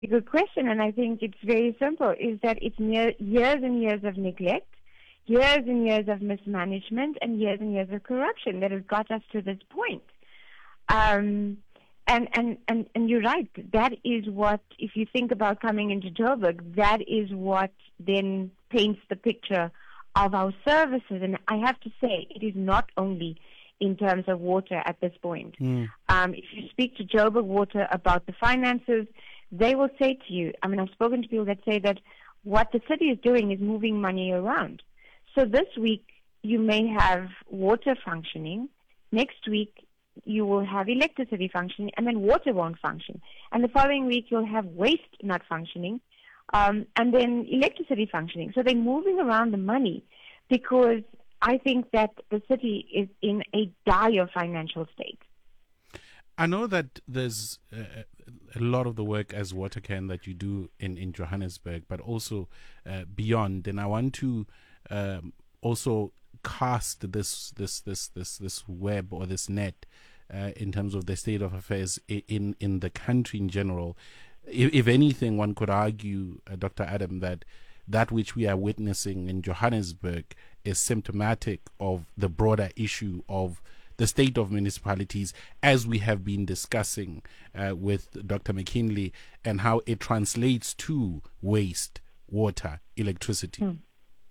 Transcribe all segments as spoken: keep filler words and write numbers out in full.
a good question, and I think it's very simple, is that it's near, years and years of neglect, years and years of mismanagement, and years and years of corruption that has got us to this point. Um, and, and, and, and you're right, that is what, if you think about coming into Joburg, that is what then paints the picture of our services. And I have to say, it is not only in terms of water at this point. Mm. Um, if you speak to Joburg Water about the finances, they will say to you, I mean, I've spoken to people that say that what the city is doing is moving money around. So this week, you may have water functioning. Next week, you will have electricity functioning, and then water won't function. And the following week, you'll have waste not functioning, um, and then electricity functioning. So they're moving around the money because I think that the city is in a dire financial state. I know that there's uh, a lot of the work as Watercan that you do in, in Johannesburg, but also uh, beyond. And I want to um, also cast this this this this this web or this net uh, in terms of the state of affairs in in the country in general. If, if anything, one could argue, uh, Doctor Adam, that that which we are witnessing in Johannesburg is symptomatic of the broader issue of the state of municipalities, as we have been discussing uh, with Doctor McKinley, and how it translates to waste, water, electricity. Hmm.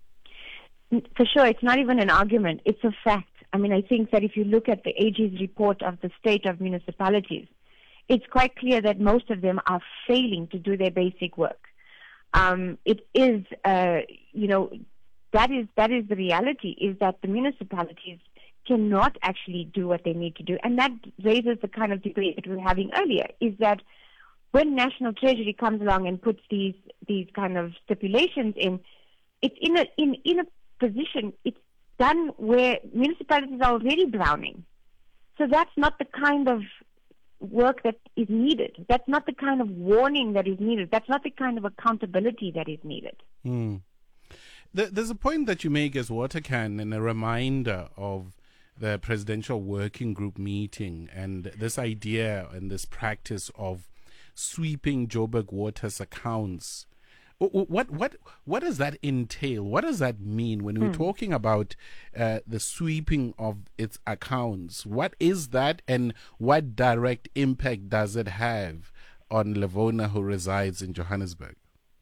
For sure, it's not even an argument, it's a fact. I mean, I think that if you look at the A G's report of the state of municipalities, it's quite clear that most of them are failing to do their basic work. Um, it is, uh, you know, that is that is the reality, is that the municipalities cannot actually do what they need to do. And that raises the kind of debate that we were having earlier, is that when National Treasury comes along and puts these these kind of stipulations in, it's in a in, in a position, it's done where municipalities are already drowning. So that's not the kind of work that is needed. That's not the kind of warning that is needed. That's not the kind of accountability that is needed. Mm. There's a point that you make as Watercan, and a reminder of the Presidential Working Group meeting and this idea and this practice of sweeping Joburg Water's accounts. What what what does that entail? What does that mean when we're mm. talking about uh, the sweeping of its accounts? What is that, and what direct impact does it have on Levona, who resides in Johannesburg?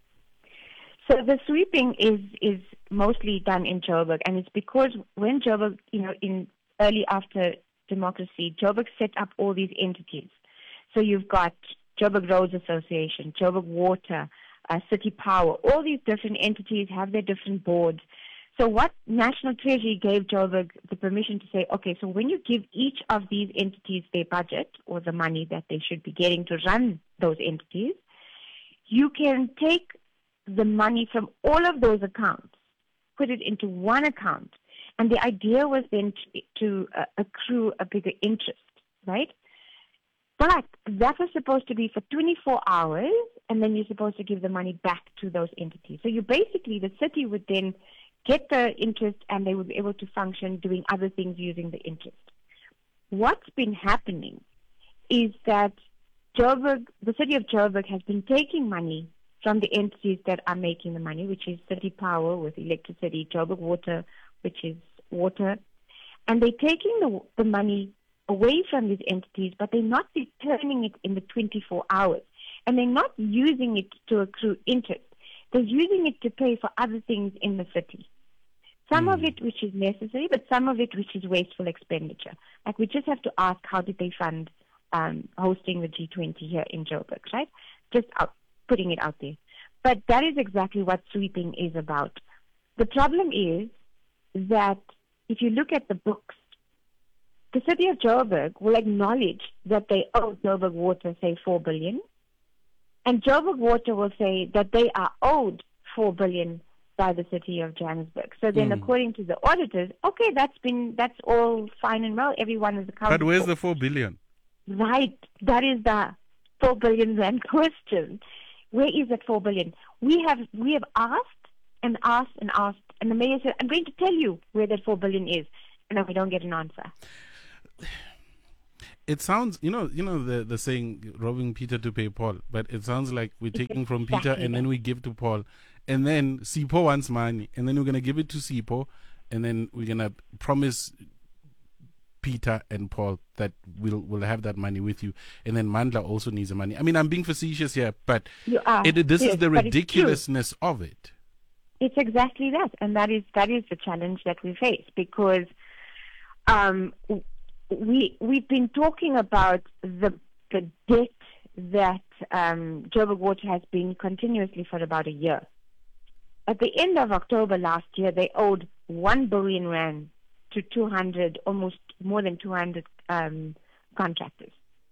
So the sweeping is is mostly done in Joburg, and it's because when Joburg, you know, in early after democracy, Joburg set up all these entities. So you've got Joburg Roads Association, Joburg Water, uh, City Power. All these different entities have their different boards. So what National Treasury gave Joburg the permission to say, okay, so when you give each of these entities their budget, or the money that they should be getting to run those entities, you can take the money from all of those accounts, put it into one account, and the idea was then to, to uh, accrue a bigger interest, right? But that was supposed to be for twenty-four hours, and then you're supposed to give the money back to those entities. So you basically, the city would then get the interest, and they would be able to function doing other things using the interest. What's been happening is that Joburg, the city of Joburg has been taking money from the entities that are making the money, which is City Power with electricity, Joburg Water, which is water, and they're taking the, the money away from these entities, but they're not returning it in the twenty-four hours, and they're not using it to accrue interest. They're using it to pay for other things in the city. Some mm. of it which is necessary, but some of it which is wasteful expenditure. Like, we just have to ask, how did they fund um, hosting the G twenty here in Joburg, right? Just out, putting it out there. But that is exactly what sweeping is about. The problem is that if you look at the books, the city of Joburg will acknowledge that they owe Joburg Water, say, four billion dollars, and Joburg Water will say that they are owed four billion dollars by the city of Johannesburg. So then, mm. according to the auditors, okay, that's been that's all fine and well. Everyone is accountable. But where's the four billion dollars? Right, that is the four billion dollars rand question. Where is that four billion dollars? We have we have asked and asked and asked, and the mayor said, I'm going to tell you where that four billion dollars is, and then we don't get an answer. it sounds, you know, you know the the saying, robbing Peter to pay Paul, but it sounds like we're taking from Peter and then we give to Paul, and then Sipho wants money, and then we're gonna give it to Sipho, and then we're gonna promise Peter and Paul that we'll will have that money with you, and then Mandla also needs the money. I mean, I'm being facetious here, but you are. It, this yes, is the ridiculousness of it. It's exactly that, and that is that is the challenge that we face, because um, we we've been talking about the the debt that um, Joburg Water has been continuously for about a year. At the end of October last year, they owed one billion rand to two hundred, almost more than two hundred um, contractors.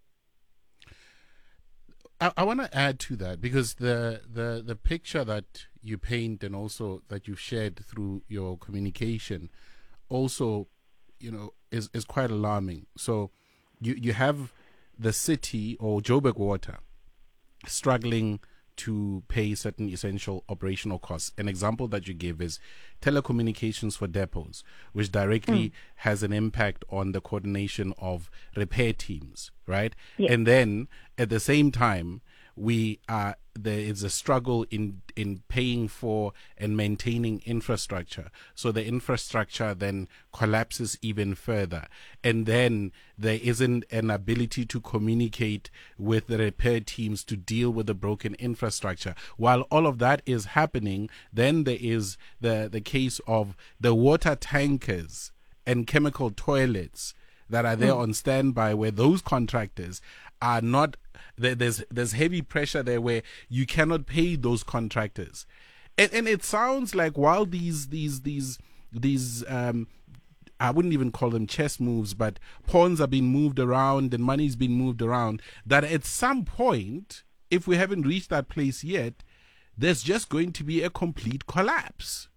I, I want to add to that, because the, the, the picture that you paint and also that you've shared through your communication also, you know, is, is quite alarming. So you, you have the city or Joburg Water struggling to pay certain essential operational costs. An example that you gave is telecommunications for depots, which directly mm. has an impact on the coordination of repair teams, right? Yes. And then at the same time, we are there is a struggle in in paying for and maintaining infrastructure. So the infrastructure then collapses even further, and then there isn't an ability to communicate with the repair teams to deal with the broken infrastructure. While all of that is happening, then there is the the case of the water tankers and chemical toilets that are there mm. on standby, where those contractors are not there, there's there's heavy pressure there where you cannot pay those contractors, and and it sounds like while these these these these um I wouldn't even call them chess moves, but pawns are being moved around and money's being moved around, that at some point, if we haven't reached that place yet, there's just going to be a complete collapse.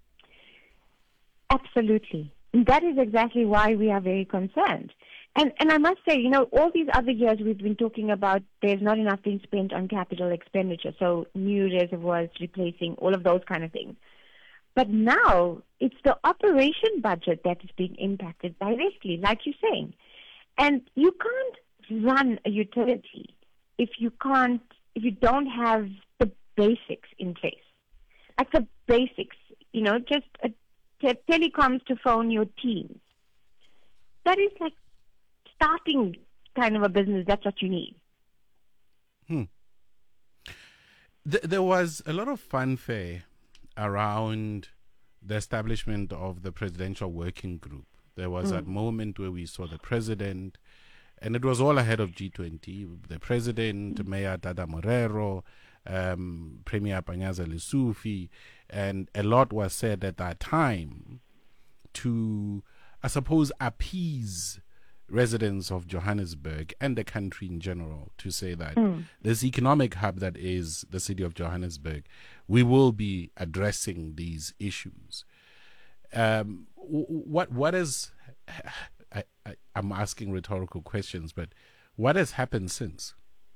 Absolutely. That is exactly why we are very concerned. And and I must say, you know, all these other years we've been talking about there's not enough being spent on capital expenditure, so new reservoirs, replacing, all of those kind of things. But now it's the operation budget that is being impacted directly, like you're saying. And you can't run a utility if you can't, if you don't have the basics in place. Like the basics, you know, just a te- telecoms to phone your teams. That is like starting kind of a business. That's what you need. Hmm. Th- there was a lot of fanfare around the establishment of the presidential working group. There was mm. that moment where we saw the president, and it was all ahead of G twenty, the president, mm. Mayor Dada Morero, um, Premier Panyaza Lesufi, and a lot was said at that time to, I suppose, appease residents of Johannesburg and the country in general, to say that mm. this economic hub that is the city of Johannesburg, we will be addressing these issues. Um, what what is? I, I, I'm asking rhetorical questions, but what has happened since?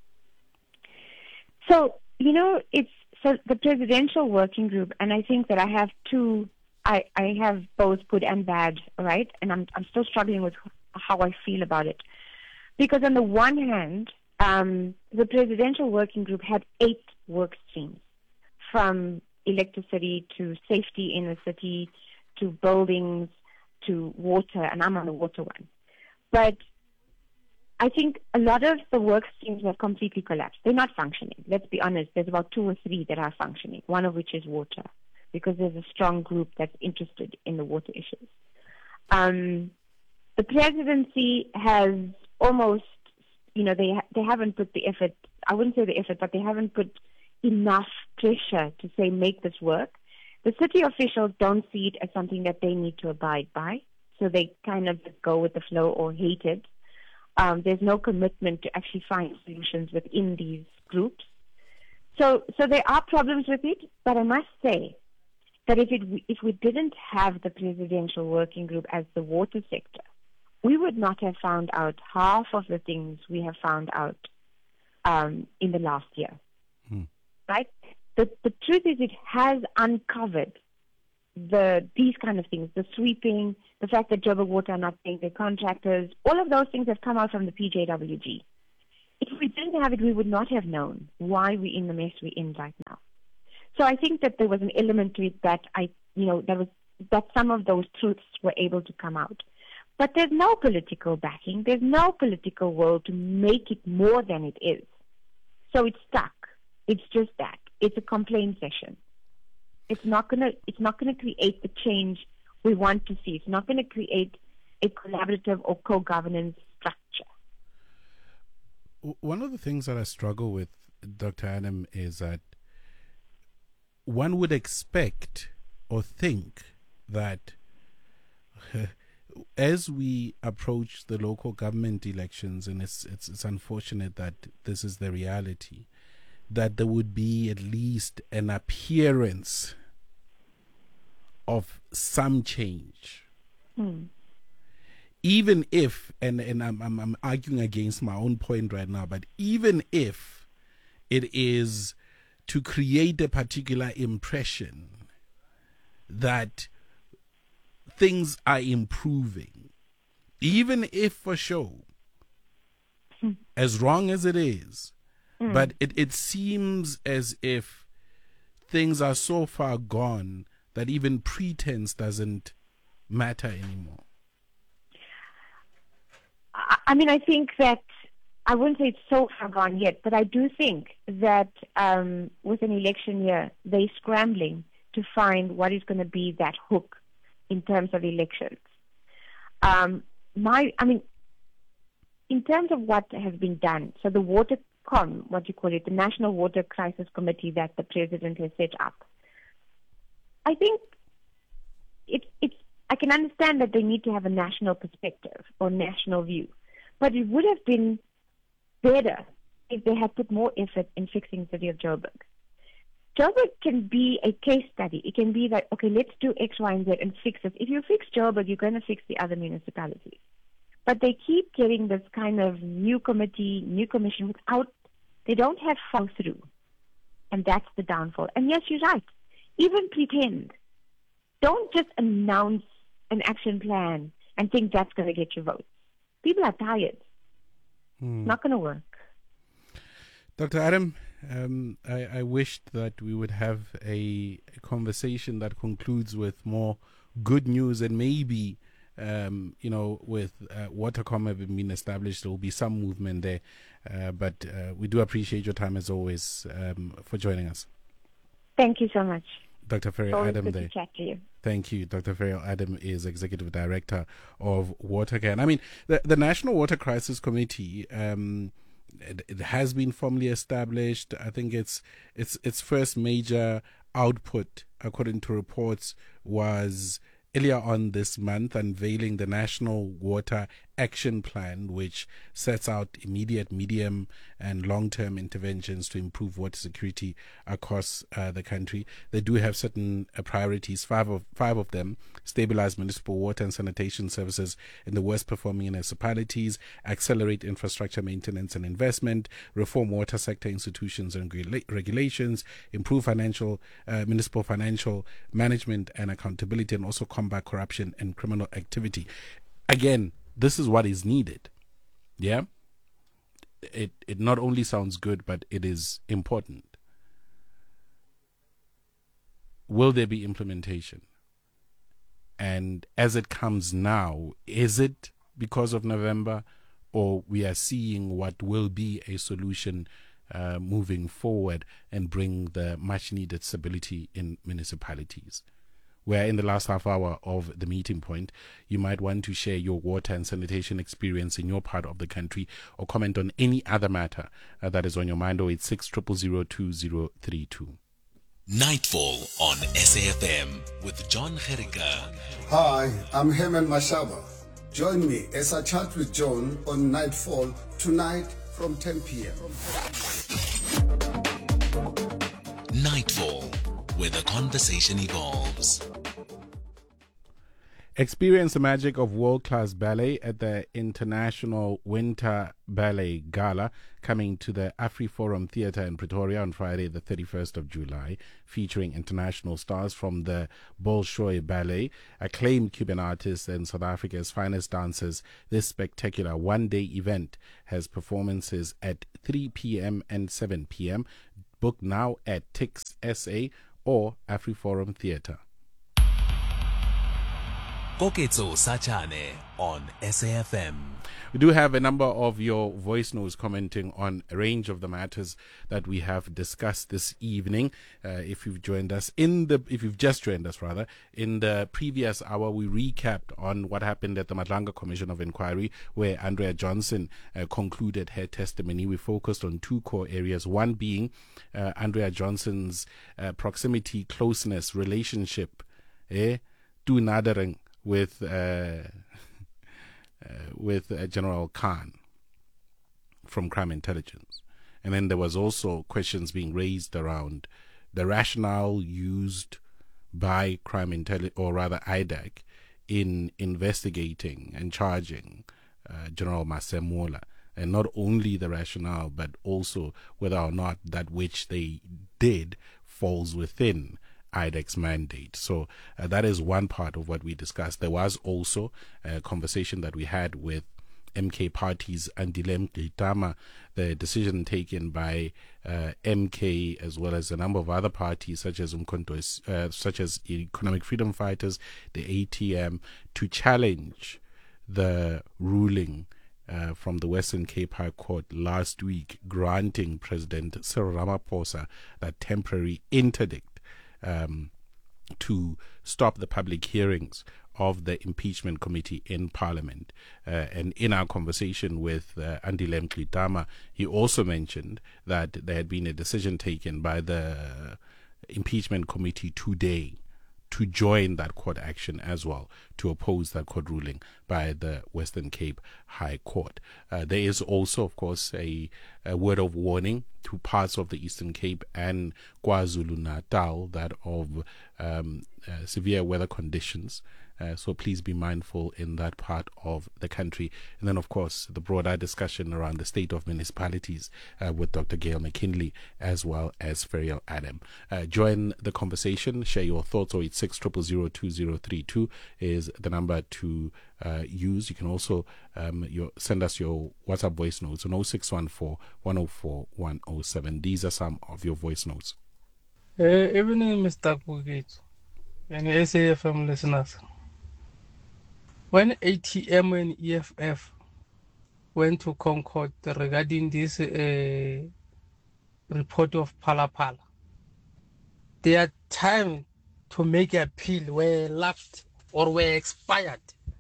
So you know, it's so the presidential working group, and I think that I have two. I I have both good and bad, right? And I'm I'm still struggling with how I feel about it. Because on the one hand, um, the presidential working group had eight work streams, from electricity to safety in the city to buildings to water, and I'm on the water one. But I think a lot of the work streams have completely collapsed. They're not functioning. Let's be honest, there's about two or three that are functioning, one of which is water, because there's a strong group that's interested in the water issues. Um, The presidency has almost, you know, they they haven't put the effort, I wouldn't say the effort, but they haven't put enough pressure to say, make this work. The city officials don't see it as something that they need to abide by, so they kind of just go with the flow or hate it. Um, there's no commitment to actually find solutions within these groups. So so there are problems with it, but I must say that if it if we didn't have the presidential working group as the water sector, we would not have found out half of the things we have found out um, in the last year, hmm. right? The, the truth is it has uncovered the these kind of things, the sweeping, the fact that Joburg Water are not paying their contractors, all of those things have come out from the P J W G. If we didn't have it, we would not have known why we're in the mess we're in right now. So I think that there was an element to it that I, you know, that was that some of those truths were able to come out. But there's no political backing. There's no political will to make it more than it is. So it's stuck. It's just that. It's a complaint session. It's not gonna. It's not gonna create the change we want to see. It's not gonna create a collaborative or co-governance structure. One of the things that I struggle with, Doctor Adam, is that one would expect or think that uh, as we approach the local government elections, and it's, it's it's unfortunate that this is the reality, that there would be at least an appearance of some change. Hmm. Even if, and, and I'm, I'm I'm arguing against my own point right now, but even if it is to create a particular impression that things are improving, even if for show, hmm. as wrong as it is, hmm. but it, it seems as if things are so far gone that even pretense doesn't matter anymore. I mean, I think that, I wouldn't say it's so far gone yet, but I do think that um, with an election year, they're scrambling to find what is going to be that hook in terms of elections. Um, my, I mean, in terms of what has been done, so the WaterCom, what you call it, the National Water Crisis Committee that the President has set up, I think it, it's I can understand that they need to have a national perspective or national view, but it would have been better if they had put more effort in fixing the city of Joburg. Joburg can be a case study. It can be that, okay, let's do X, Y, and Z and fix it. If you fix Joburg, you're going to fix the other municipalities. But they keep getting this kind of new committee, new commission without, they don't have follow through. And that's the downfall. And yes, you're right. Even pretend. Don't just announce an action plan and think that's going to get you votes. People are tired. Hmm. Not going to work. Doctor Adam, um, I, I wished that we would have a, a conversation that concludes with more good news, and maybe, um, you know, with uh, WaterCom having been established, there will be some movement there. Uh, but uh, we do appreciate your time as always um, for joining us. Thank you so much. Doctor Ferrial Always Adam good there. to chat to you. Thank you. Doctor Ferrial Adam is Executive Director of WaterCan. I mean, the, the National Water Crisis Committee, um, it, it has been formally established. I think it's it's its first major output, according to reports, was earlier on this month, unveiling the National Water Action Plan, which sets out immediate, medium, and long-term interventions to improve water security across uh, the country. They do have certain uh, priorities, five of five of them: stabilize municipal water and sanitation services in the worst-performing municipalities, accelerate infrastructure maintenance and investment, reform water sector institutions and regula- regulations, improve financial uh, municipal financial management and accountability, and also combat corruption and criminal activity. Again, this is what is needed. Yeah? It it not only sounds good, but it is important. Will there be implementation? And as it comes now, is it because of November, or we are seeing what will be a solution uh, moving forward and bring the much needed stability in municipalities? Where in the last half hour of the meeting point, you might want to share your water and sanitation experience in your part of the country, or comment on any other matter uh, that is on your mind. oh eight six, zero zero zero, two zero three two. Nightfall on S A F M with John Gerika. Hi, I'm Herman Mashaba. Join me as I chat with John on Nightfall tonight from ten p.m. Nightfall, where the conversation evolves. Experience the magic of world-class ballet at the International Winter Ballet Gala, coming to the AfriForum Theatre in Pretoria on Friday, the thirty-first of July, featuring international stars from the Bolshoi Ballet, acclaimed Cuban artists, and South Africa's finest dancers. This spectacular one-day event has performances at three p.m. and seven p.m. Book now at Tix S A or AfriForum Theatre. Koketso Sachane on S A F M. We do have a number of your voice notes commenting on a range of the matters that we have discussed this evening. Uh, if you've joined us in the, if you've just joined us rather, in the previous hour, we recapped on what happened at the Madlanga Commission of Inquiry, where Andrea Johnson uh, concluded her testimony. We focused on two core areas, one being uh, Andrea Johnson's uh, proximity, closeness, relationship, eh, to nadering with uh, uh, with uh, General Khan from Crime Intelligence. And then there was also questions being raised around the rationale used by Crime Intelligence, or rather I D A C, in investigating and charging uh, General Masemola. And not only the rationale, but also whether or not that which they did falls within I D A C's mandate. So uh, that is one part of what we discussed. There was also a conversation that we had with M K parties Andile Mngxitama, the decision taken by uh, M K as well as a number of other parties such as Umkhonto, uh, such as Economic Freedom Fighters, the A T M, to challenge the ruling Uh, from the Western Cape High Court last week, granting President Cyril Ramaphosa that temporary interdict um, to stop the public hearings of the impeachment committee in Parliament. Uh, and in our conversation with uh, Andile Mngxitama, he also mentioned that there had been a decision taken by the impeachment committee today to join that court action as well, to oppose that court ruling by the Western Cape High Court. Uh, there is also, of course, a, a word of warning to parts of the Eastern Cape and KwaZulu-Natal, that of um, uh, severe weather conditions. Uh, so please be mindful in that part of the country. And then, of course, the broader discussion around the state of municipalities uh, with Doctor Gail McKinley as well as Ferial Adam. Uh, join the conversation, share your thoughts. oh eight six, zero zero zero, two zero three two is the number to uh, use. You can also um, your, send us your WhatsApp voice notes on oh six one four, one oh four, one oh seven. These are some of your voice notes. Uh, evening, Mister Koketso and S A F M listeners. When A T M and E F F went to Concord regarding this uh, report of Phala Phala, their time to make an appeal were lapsed or were expired.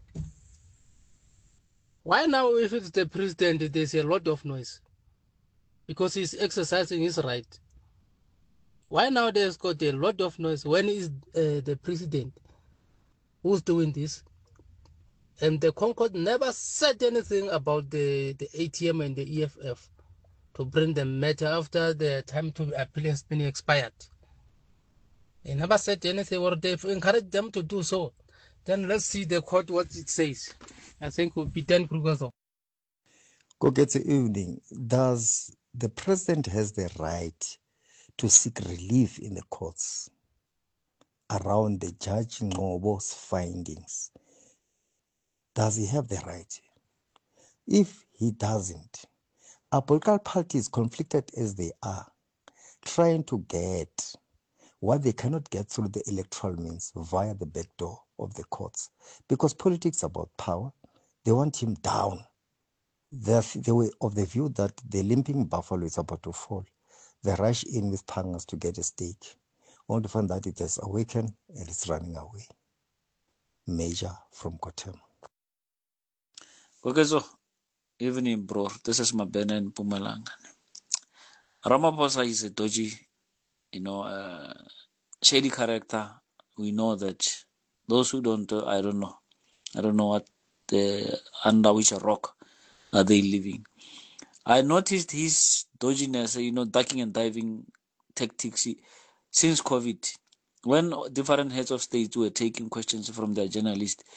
Why now, if it's the president, there's a lot of noise? Because he's exercising his right. Why now there's got a lot of noise when is uh, the president who's doing this? And the Concord never said anything about the, the A T M and the E F F to bring the matter after the time to appeal has been expired. They never said anything, or they've encouraged them to do so. Then let's see the court what it says. I think we'll be ten Kruger's. Koketso evening. Does the president has the right to seek relief in the courts around the Judge Ngobo's findings? Does he have the right? If he doesn't, our political parties, conflicted as they are, trying to get what they cannot get through the electoral means via the back door of the courts. Because politics is about power. They want him down. They're, they were of the view that the limping buffalo is about to fall. They rush in with pangas to get a stake, only to find that it has awakened and it's running away. Major from Kotem. Koketso, evening, bro. This is Mabena in Mpumalanga. Ramaphosa is a dodgy, you know, uh, shady character. We know that. Those who don't, uh, I don't know. I don't know what the under which rock are they living. I noticed his dodginess, you know, ducking and diving tactics since COVID. When different heads of state were taking questions from their journalists,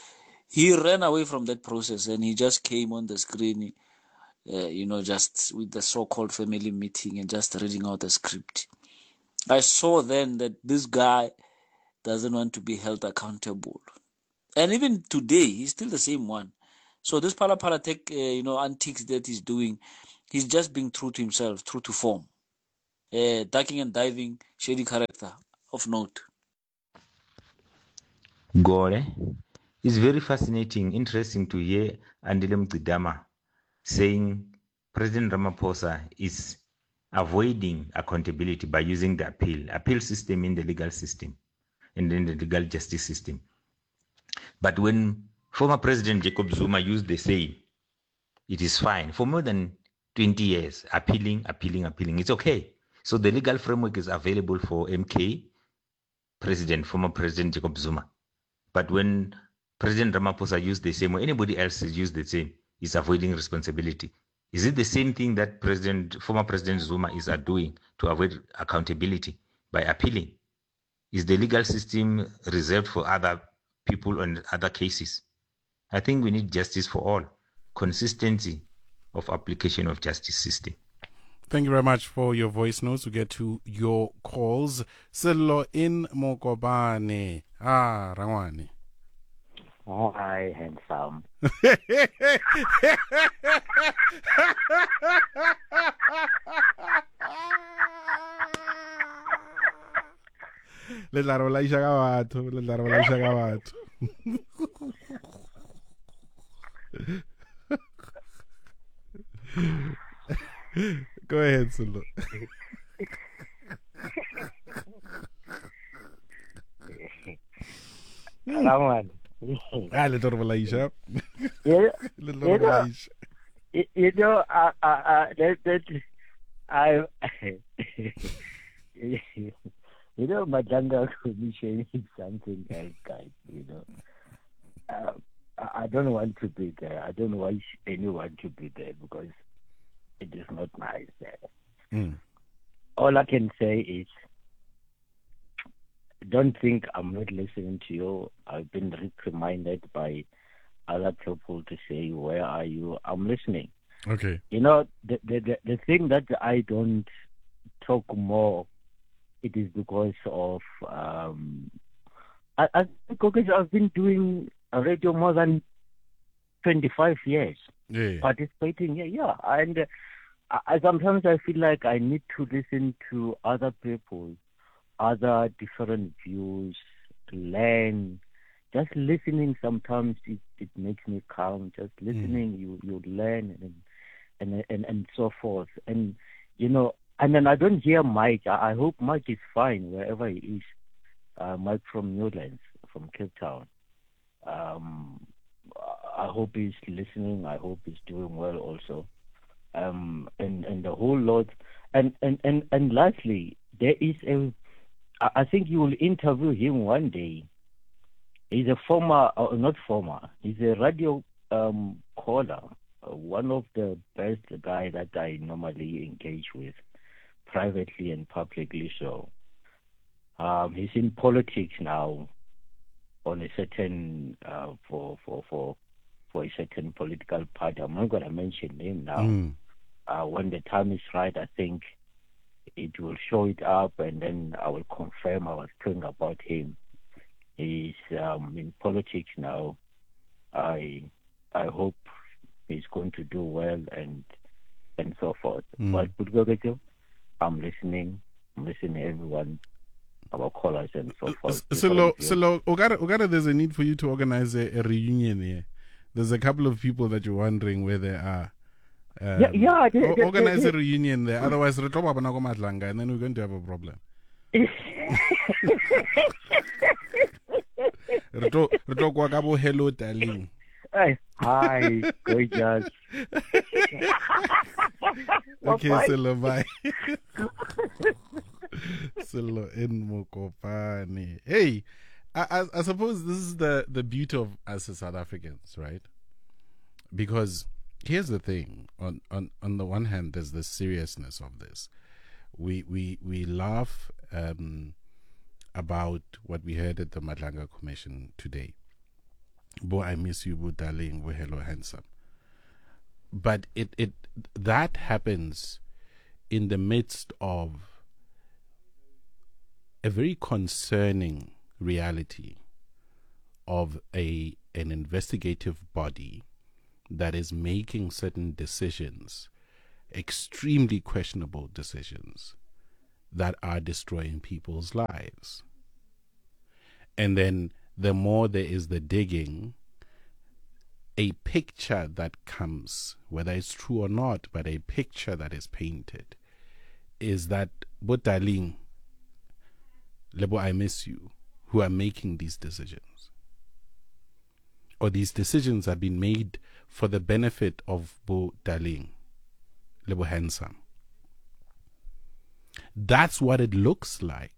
He ran away from that process and he just came on the screen, uh, you know, just with the so-called family meeting and just reading out the script. I saw then that this guy doesn't want to be held accountable. And even today, he's still the same one. So this Phala Phala tech, uh, you know, antics that he's doing, he's just being true to himself, true to form. Uh, ducking and diving, shady character of note. Gore, it's very fascinating, interesting to hear Andile Mqidama saying President Ramaphosa is avoiding accountability by using the appeal, appeal system in the legal system and in the legal justice system. But when former President Jacob Zuma used the same, it is fine. For more than twenty years, appealing, appealing, appealing, it's okay. So the legal framework is available for M K, President, former President Jacob Zuma. But when President Ramaphosa used the same, or anybody else has used the same, is avoiding responsibility. Is it the same thing that President, former President Zuma is doing to avoid accountability by appealing? Is the legal system reserved for other people and other cases? I think we need justice for all, consistency of application of justice system. Thank you very much for your voice notes. We get to your calls. Sello in Mokopane. Ah, Rangwane. Oh, hi, handsome. Le tla re bolaisa ka batho, le tla re bolaisa ka batho. Go ahead, Sulu. Raman. Ah, le tla re bolaisa. You Le tla re bolaisa. you know, uh, uh, uh, that, that, I, you know, Madanga Commission is something else, guys, you know. Uh, I I don't want to be there. I don't want anyone to be there because it is not nice there. Mm. All I can say is, don't think I'm not listening to you. I've been reminded by other people to say, where are you? I'm listening. Okay. You know, the, the, the, the thing that I don't talk more, it is because of, um, I, I think okay, I've been doing a radio more than twenty-five years. Yeah. Participating, yeah, yeah. And uh, I, sometimes I feel like I need to listen to other people, other different views, to learn. Just listening sometimes it, it makes me calm. Just listening, mm. you you learn and, and and and so forth. And you know, and then I don't hear Mike. I, I hope Mike is fine wherever he is. Uh, Mike from Newlands, from Cape Town. Um, I hope he's listening. I hope he's doing well also. Um, and and the whole lot. And and and and lastly, there is a. I think you will interview him one day. He's a former, uh, not former. He's a radio um, caller. Uh, one of the best guy that I normally engage with, privately and publicly. So um, he's in politics now, on a certain uh, for for for for a certain political party. I'm not going to mention him now. Mm. Uh, when the time is right, I think it will show it up, and then I will confirm I was talking about him. He's um, in politics now. I I hope he's going to do well and and so forth. Mm. But I'm listening. I'm listening to everyone, our callers and so forth. So, lo, so lo, Ogara, Ogara, there's a need for you to organize a, a reunion here. There's a couple of people that you're wondering where they are. Um, yeah, yeah. They, they, organize they, a reunion there. Otherwise, and then we're going to have a problem. Hello, darling. Hi, gorgeous. Okay, Silo, bye. Silo in Mokopane. Hey, I, I, I suppose this is the, the beauty of us as South Africans, right? Because here's the thing. On, on, on the one hand, there's the seriousness of this. We we we laugh um, about what we heard at the Madlanga Commission today. Boy, I miss you, bo darling, bo hello handsome. But it, it that happens in the midst of a very concerning reality of a an investigative body that is making certain decisions, extremely questionable decisions, that are destroying people's lives. And then the more there is the digging, a picture that comes, whether it's true or not, but a picture that is painted, is that Botaling, Lebo, I miss you, who are making these decisions. Or these decisions have been made for the benefit of Botaling, Lebo handsome. That's what it looks like.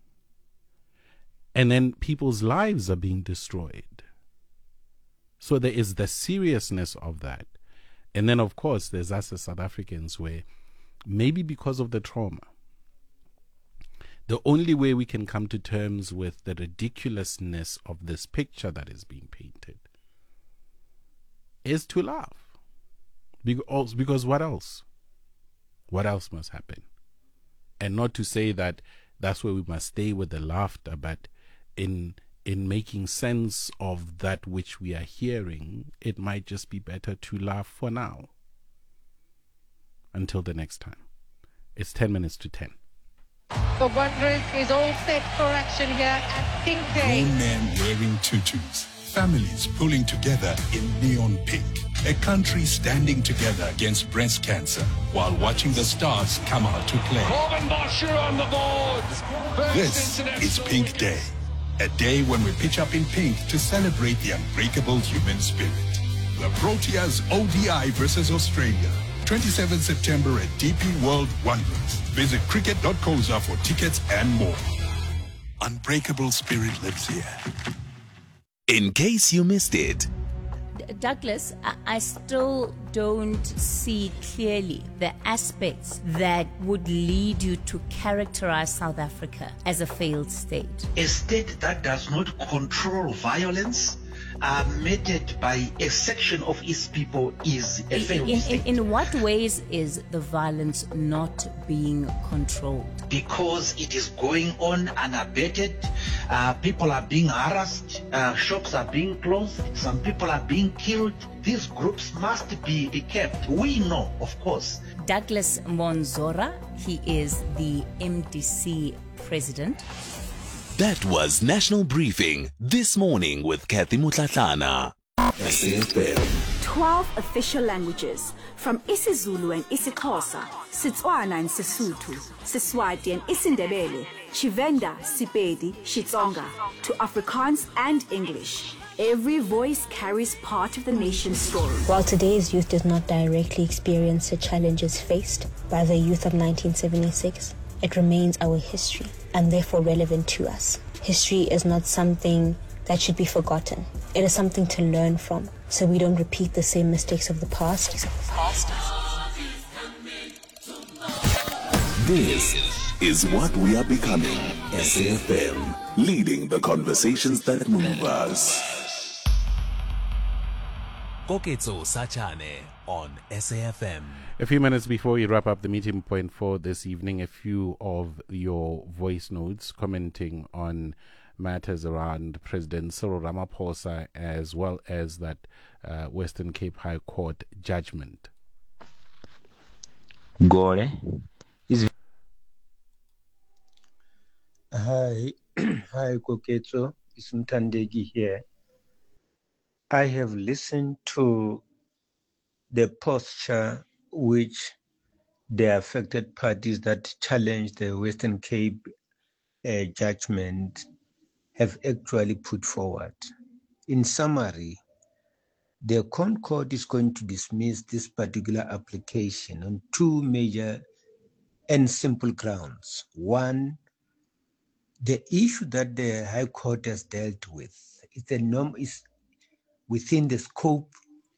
And then people's lives are being destroyed. So there is the seriousness of that. And then, of course, there's us as South Africans where maybe because of the trauma, the only way we can come to terms with the ridiculousness of this picture that is being painted is to laugh. Because, because what else? What else must happen? And not to say that that's where we must stay with the laughter, but in in making sense of that which we are hearing, it might just be better to laugh for now. Until the next time. It's ten minutes to ten. The Wanderers is all set for action here at Pink Day. Grown men wearing tutus. Families pulling together in neon pink. A country standing together against breast cancer while watching the stars come out to play. Corbin Bosher on the board. This is Pink Day. A day when we pitch up in pink to celebrate the unbreakable human spirit. The Proteas O D I versus Australia. twenty-seventh September at D P World Wanderers. Visit cricket dot coza for tickets and more. Unbreakable spirit lives here. In case you missed it. Douglas, I still don't see clearly the aspects that would lead you to characterize South Africa as a failed state. A state that does not control violence, uh, meted by a section of its people, is a failed in, state. In, in what ways is the violence not being controlled? Because it is going on unabated. Uh, people are being harassed. Uh, shops are being closed. Some people are being killed. These groups must be, be kept. We know, of course. Douglas Monzora, he is the M D C president. That was National Briefing this morning with Kathy Mutlatlana. twelve official languages, from isiZulu and isiXhosa, Setswana and Sesotho, Seswati and isiNdebele, Tshivenda, Sepedi, Xitsonga, to Afrikaans and English. Every voice carries part of the nation's story. While today's youth does not directly experience the challenges faced by the youth of nineteen seventy-six, it remains our history and therefore relevant to us. History is not something that should be forgotten. It is something to learn from, so we don't repeat the same mistakes of the past. This is what we are becoming. S A F M, leading the conversations that move us. Koketso Sachane on S A F M. A few minutes before we wrap up the meeting point for this evening, a few of your voice notes commenting on matters around President Cyril Ramaphosa as well as that uh, Western Cape High Court judgment. Gore is. Hi, hi, Koketso. It's Mtandegi here. I have listened to the posture which the affected parties that challenge the Western Cape uh, judgment have actually put forward. In summary, the Concord is going to dismiss this particular application on two major and simple grounds. One, the issue that the High Court has dealt with is the norm is within the scope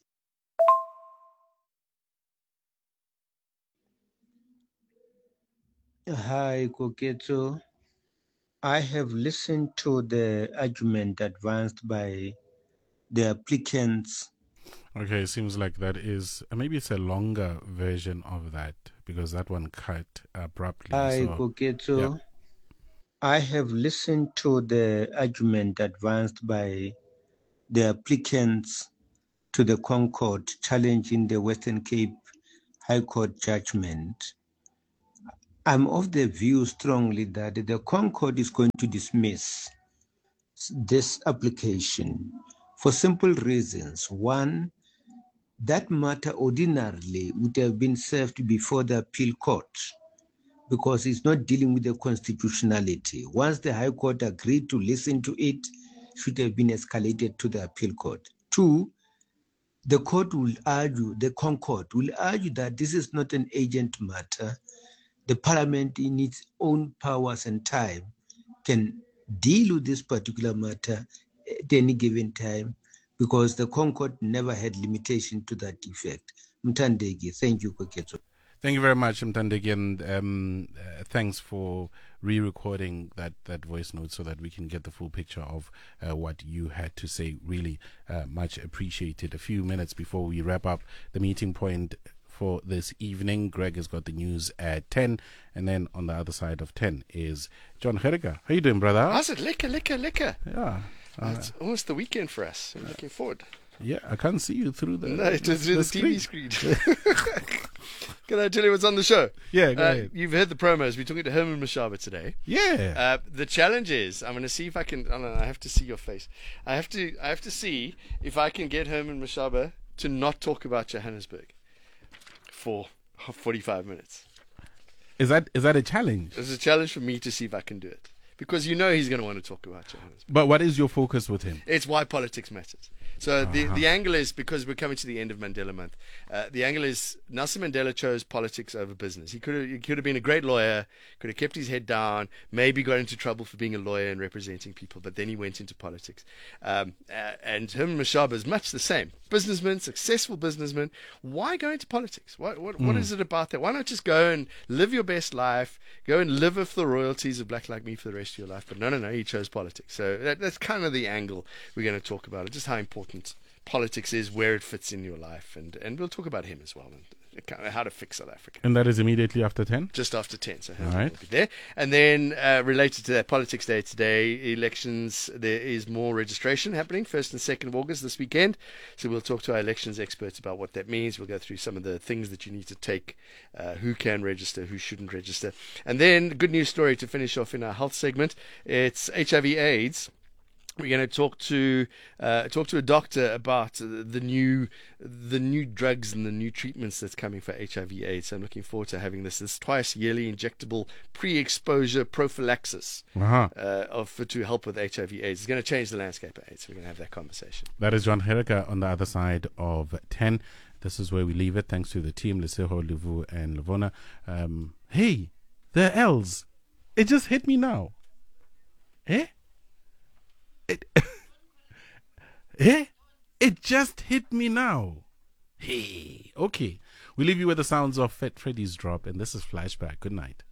Hi, Koketso. I have listened to the argument advanced by the applicants. Okay, it seems like that is uh, maybe it's a longer version of that because that one cut abruptly. I, so, Koketso, yeah. I have listened to the argument advanced by the applicants to the Concord challenging the Western Cape High Court judgment. I'm of the view strongly that the Concord is going to dismiss this application for simple reasons. One, that matter ordinarily would have been served before the appeal court because it's not dealing with the constitutionality. Once the High Court agreed to listen to it, it should have been escalated to the appeal court. Two, the court will argue, the Concord will argue that this is not an agent matter. The parliament in its own powers and time can deal with this particular matter at any given time because the Concord never had limitation to that effect. Mtandegi, thank you, Koketso. Thank you very much, Mtandegi, and um, uh, thanks for re-recording that, that voice note so that we can get the full picture of uh, what you had to say. Really uh, much appreciated. A few minutes before we wrap up the meeting point for this evening, Greg has got the news at ten, and then on the other side of ten is John Gericke. How you doing, brother? How's it? Lekker, lekker, lekker. Yeah. Uh, it's almost the weekend for us. I'm looking forward. Yeah, I can't see you through the No, it's through the, the T V screen. screen. Can I tell you what's on the show? Yeah, go uh, ahead. You've heard the promos. We're talking to Herman Mashaba today. Yeah. Uh, the challenge is, I'm going to see if I can. I don't know. I have to see your face. I have to. I have to see if I can get Herman Mashaba to not talk about Johannesburg for forty-five minutes. Is that is that a challenge? It's a challenge for me to see if I can do it. Because you know he's going to want to talk about Johannesburg. But what is your focus with him? It's why politics matters. So uh-huh. the, the angle is, because we're coming to the end of Mandela Month, uh, the angle is Nelson Mandela chose politics over business. He could have he could have been a great lawyer, could have kept his head down, maybe got into trouble for being a lawyer and representing people, but then he went into politics. Um, uh, and Herman Mashaba is much the same. Businessman, successful businessman. Why go into politics? What what, mm. what is it about that? Why not just go and live your best life, go and live off the royalties of Black Like Me for the rest of your life? But no, no, no, he chose politics. So that, that's kind of the angle we're going to talk about, it, just how important politics is, where it fits in your life, and, and we'll talk about him as well, and kind of how to fix South Africa. And that is immediately after ten? Just after ten, so all right. We'll be there. And then uh, related to that, Politics Day today, elections, there is more registration happening, first and second of August this weekend, so we'll talk to our elections experts about what that means. We'll go through some of the things that you need to take, uh, who can register, who shouldn't register. And then, good news story to finish off in our health segment, it's H I V AIDS. We're going to talk to uh, talk to a doctor about the new the new drugs and the new treatments that's coming for H I V AIDS. So I'm looking forward to having this this twice yearly injectable pre-exposure prophylaxis uh-huh. uh, of to help with H I V AIDS. It's going to change the landscape of AIDS. So we're going to have that conversation. That is John Gericke on the other side of ten. This is where we leave it. Thanks to the team, Leseho, Livu, and Lavona. Um, hey, the L's. It just hit me now. Eh? It, eh? It just hit me now. Hey, okay. We leave you with the sounds of Fat Freddy's drop, and this is Flashback. Good night.